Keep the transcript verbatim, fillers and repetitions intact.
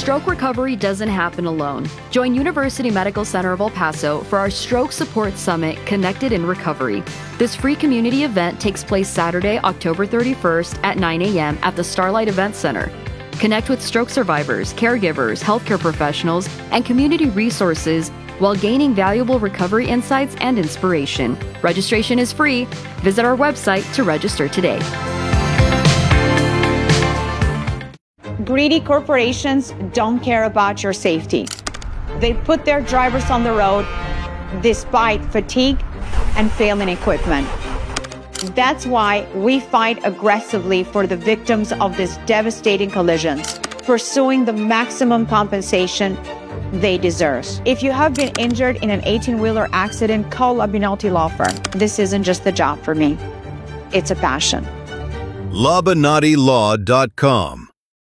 stroke recovery doesn't happen alone. Join University Medical Center of El Paso for our Stroke Support Summit, Connected in Recovery. This free community event takes place Saturday, October thirty-first at nine a.m. at the Starlight Event Center. Connect with stroke survivors, caregivers, healthcare professionals, and community resources while gaining valuable recovery insights and inspiration. Registration is free. Visit our website to register today. Greedy corporations don't care about your safety. They put their drivers on the road despite fatigue and failing equipment. That's why we fight aggressively for the victims of these devastating collisions, pursuing the maximum compensation they deserve. If you have been injured in an eighteen-wheeler accident, call Labinoti Law Firm. This isn't just a job for me. It's a passion. Labinoti Law dot com